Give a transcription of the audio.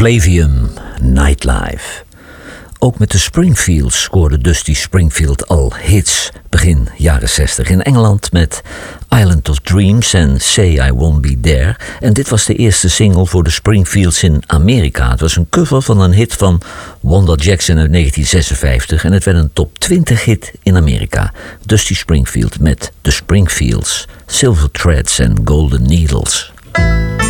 Flavium, Nightlife. Ook met de Springfields scoorde Dusty Springfield al hits begin jaren 60. In Engeland met Island of Dreams en Say I Won't Be There. En dit was de eerste single voor de Springfields in Amerika. Het was een cover van een hit van Wanda Jackson uit 1956. En het werd een top 20 hit in Amerika. Dusty Springfield met The Springfields, Silver Threads en Golden Needles.